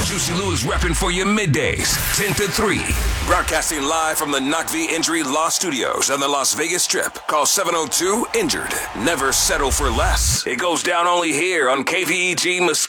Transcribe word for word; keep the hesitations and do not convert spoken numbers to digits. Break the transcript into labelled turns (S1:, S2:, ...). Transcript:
S1: Juicy Lou is repping for you middays, ten to three. Broadcasting live from the Knock V Injury Law Studios on the Las Vegas Strip. Call seven oh two, injured. Never settle for less. It goes down only here on K V E G Mosquito.